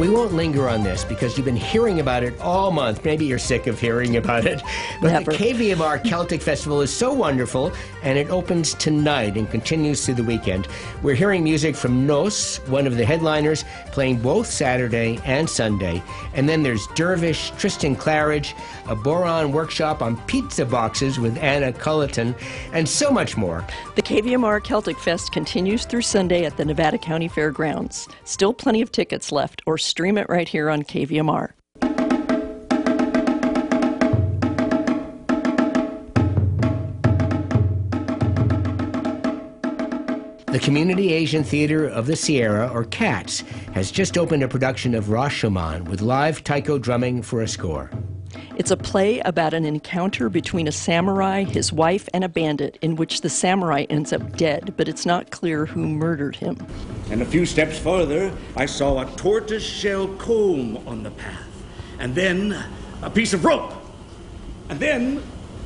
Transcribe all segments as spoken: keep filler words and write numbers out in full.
we won't linger on this because you've been hearing about it all month. Maybe you're sick of hearing about it. But Never. the K V M R Celtic Festival is so wonderful, and it opens tonight and continues through the weekend. We're hearing music from Nos, one of the headliners, playing both Saturday and Sunday. And then there's Dervish, Tristan Claridge, a Boron workshop on pizza boxes with Anna Culleton, and so much more. The K V M R Celtic Fest continues through Sunday at the Nevada County Fairgrounds. Still plenty of tickets left, or stream it right here on K V M R. The Community Asian Theater of the Sierra, or CATS, has just opened a production of Rashomon with live taiko drumming for a score. It's a play about an encounter between a samurai, his wife, and a bandit in which the samurai ends up dead, but it's not clear who murdered him. And a few steps further, I saw a tortoise-shell comb on the path. And then a piece of rope. And then...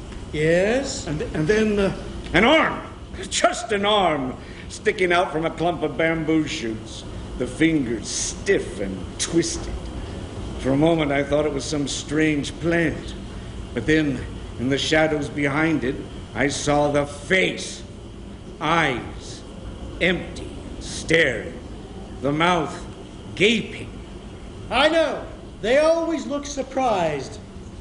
Yes? And, and then uh, an arm. Just an arm sticking out from a clump of bamboo shoots. The fingers stiff and twisted. For a moment, I thought it was some strange plant. But then, in the shadows behind it, I saw the face. Eyes, empty, staring. The mouth, gaping. I know. They always look surprised.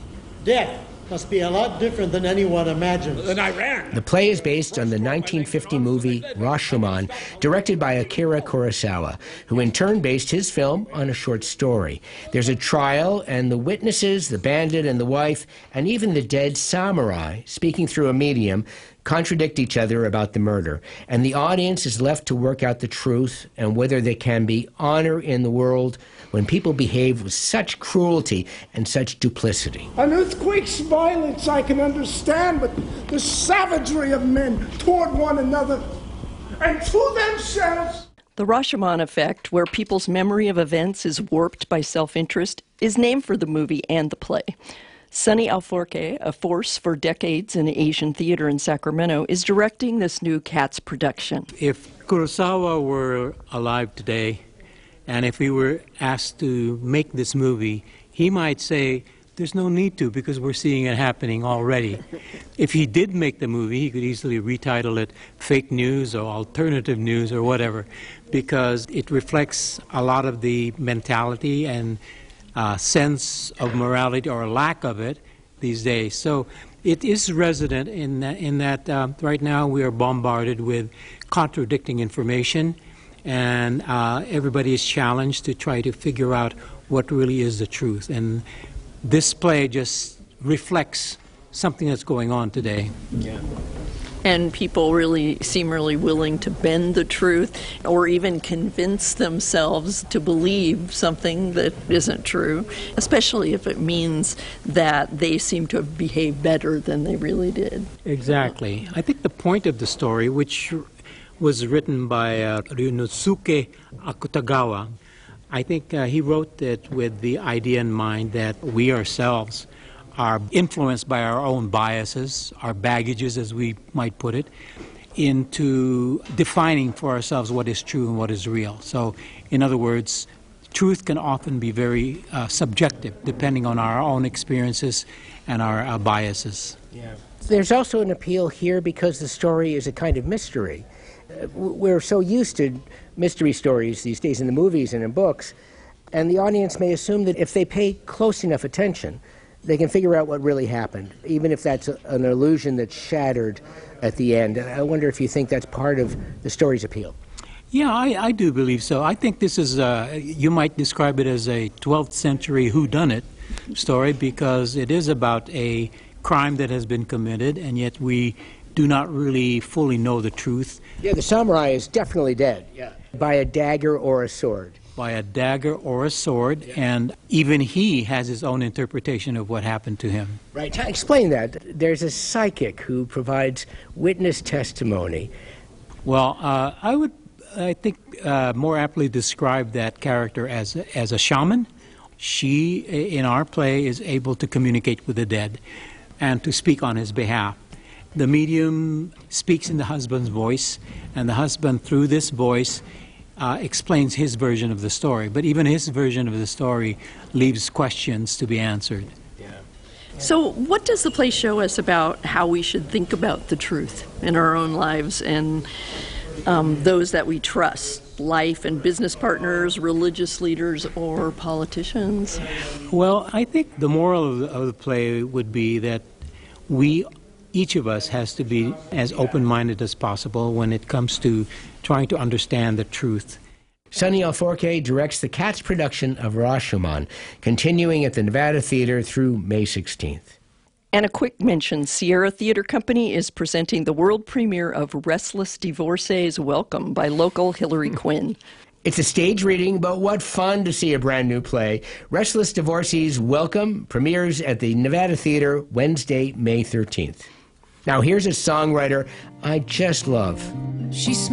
Death must be a lot different than anyone imagines. Then I ran. The play is based on the nineteen fifty movie Rashomon, directed by Akira Kurosawa, who in turn based his film on a short story. There's a trial, and the witnesses, the bandit and the wife, and even the dead samurai, speaking through a medium, contradict each other about the murder. And the audience is left to work out the truth and whether there can be honor in the world when people behave with such cruelty and such duplicity. An earthquake's violence I can understand, but the savagery of men toward one another and to themselves. The Rashomon effect, where people's memory of events is warped by self-interest, is named for the movie and the play. Sonny Alforque, a force for decades in Asian theater in Sacramento, is directing this new CATS production. If Kurosawa were alive today, and if he were asked to make this movie, he might say, there's no need to because we're seeing it happening already. If he did make the movie, he could easily retitle it Fake News or Alternative News or whatever, because it reflects a lot of the mentality and Uh, sense of morality or lack of it these days. So it is resident in that, in that uh, right now we are bombarded with contradicting information, and uh, everybody is challenged to try to figure out what really is the truth. And this play just reflects something that's going on today. Yeah. And people really seem really willing to bend the truth or even convince themselves to believe something that isn't true, especially if it means that they seem to have behaved better than they really did. Exactly. I think the point of the story, which was written by uh, Ryunosuke Akutagawa, I think uh, he wrote it with the idea in mind that we ourselves are influenced by our own biases, our baggages, as we might put it, into defining for ourselves what is true and what is real. So, in other words, truth can often be very uh, subjective, depending on our own experiences and our uh, biases. Yeah. There's also an appeal here because the story is a kind of mystery. Uh, we're so used to mystery stories these days in the movies and in books, and the audience may assume that if they pay close enough attention, they can figure out what really happened, even if that's a, an illusion that's shattered at the end. And I wonder if you think that's part of the story's appeal. Yeah, I, I do believe so. I think this is, uh, you might describe it as a twelfth century whodunit story, because it is about a crime that has been committed, and yet we do not really fully know the truth. Yeah, the samurai is definitely dead. Yeah. By a dagger or a sword. By a dagger or a sword, yeah. And even he has his own interpretation of what happened to him. Right. Explain that. There's a psychic who provides witness testimony. Well, uh, I would, I think, uh, more aptly describe that character as a, as a shaman. She, in our play, is able to communicate with the dead and to speak on his behalf. The medium speaks in the husband's voice, and the husband, through this voice, uh, explains his version of the story. But even his version of the story leaves questions to be answered. So, what does the play show us about how we should think about the truth in our own lives and um, those that we trust, life and business partners, religious leaders, or politicians? Well, I think the moral of the, of the play would be that we, each of us, has to be as open-minded as possible when it comes to trying to understand the truth. Sonny Alforque directs the Katz production of Rashomon, continuing at the Nevada Theater through May sixteenth. And a quick mention, Sierra Theater Company is presenting the world premiere of Restless Divorcees Welcome by local Hillary Quinn. It's a stage reading, but what fun to see a brand new play. Restless Divorcees Welcome premieres at the Nevada Theater Wednesday, May thirteenth. Now here's a songwriter I just love. She